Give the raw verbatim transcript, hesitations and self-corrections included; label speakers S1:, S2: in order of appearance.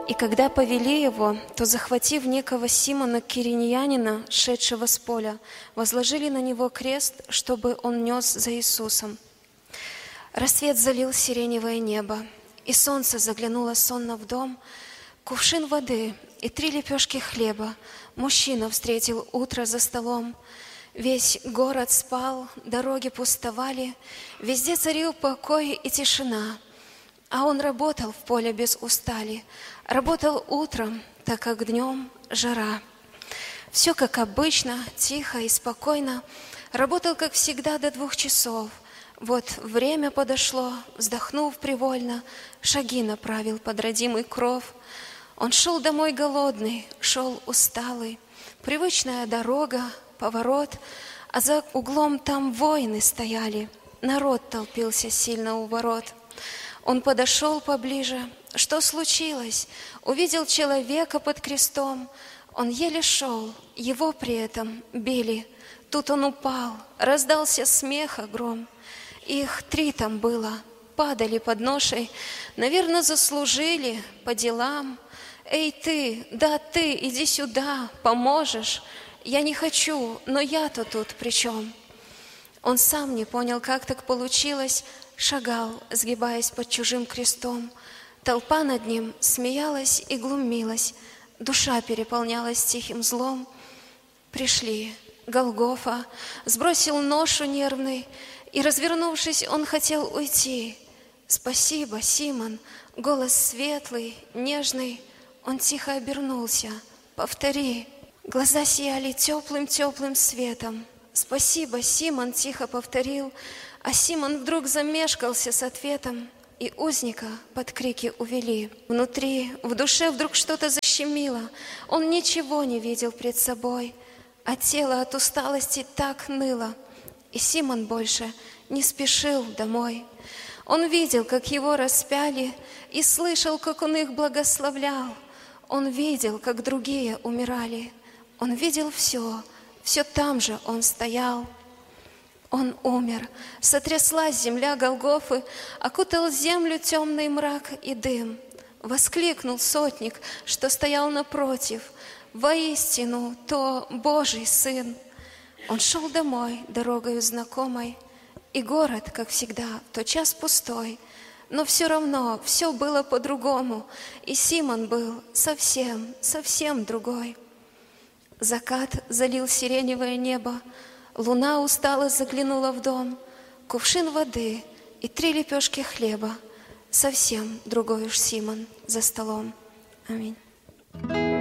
S1: И когда повели его, то, захватив некого Симона Кириньянина, шедшего с поля, возложили на него крест, чтобы он нес за Иисусом. Рассвет залил сиреневое небо, и солнце заглянуло сонно в дом. Кувшин воды и три лепешки хлеба мужчина встретил утро за столом. Весь город спал, дороги пустовали, везде царил покой и тишина. А он работал в поле без устали, работал утром, так как днем жара. Все как обычно, тихо и спокойно, работал, как всегда, до двух часов. Вот время подошло, вздохнув привольно, шаги направил под родимый кров. Он шел домой голодный, шел усталый, привычная дорога, поворот, а за углом там воины стояли, народ толпился сильно у ворот. Он подошел поближе. Что случилось? Увидел человека под крестом. Он еле шел, его при этом били. Тут он упал, раздался смех и гром. Их три там было, падали под ношей, наверное, заслужили по делам. Эй ты, да ты, иди сюда, поможешь. Я не хочу, но я-то тут при чем? Он сам не понял, как так получилось, шагал, сгибаясь под чужим крестом. Толпа над ним смеялась и глумилась, душа переполнялась тихим злом. Пришли, Голгофа, сбросил ношу нервный, и, развернувшись, он хотел уйти. «Спасибо, Симон!» Голос светлый, нежный. Он тихо обернулся. «Повтори!» Глаза сияли теплым-теплым светом. «Спасибо, Симон!» тихо повторил. А Симон вдруг замешкался с ответом, и узника под крики увели. Внутри, в душе вдруг что-то защемило. Он ничего не видел пред собой, а тело от усталости так ныло. И Симон больше не спешил домой. Он видел, как его распяли, и слышал, как он их благословлял. Он видел, как другие умирали. Он видел все, все там же он стоял. Он умер, сотряслась земля Голгофы, окутал землю темный мрак и дым. Воскликнул сотник, что стоял напротив: «Воистину, то Божий Сын!» Он шел домой дорогою знакомой, и город, как всегда, в тот час пустой. Но все равно все было по-другому, и Симон был совсем, совсем другой. Закат залил сиреневое небо, луна устало заглянула в дом. Кувшин воды и три лепешки хлеба. Совсем другой уж Симон за столом. Аминь.